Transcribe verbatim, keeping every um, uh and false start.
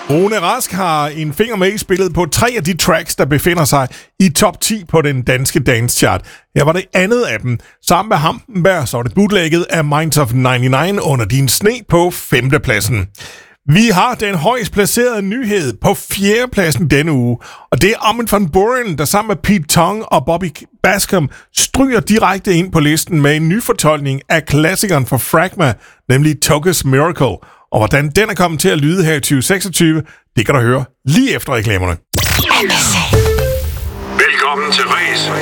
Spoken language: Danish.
Rune Rask har en finger med i spillet på tre af de tracks, der befinder sig i top ti på den danske dance chart. Her var det andet af dem. Sammen med Hampenberg, så var det bootlegget af Minds of nioghalvfems under din sne på femtepladsen. Vi har den højst placerede nyhed på fjerdepladsen denne uge, og det er Armin van Buuren, der sammen med Pete Tong og Bobby Bascom stryger direkte ind på listen med en ny fortolkning af klassikeren fra Fragma, nemlig Toca's Miracle. Og hvordan den er kommet til at lyde her i tyve seksogtyve, det kan du høre lige efter reklamerne. Velkommen til Ræs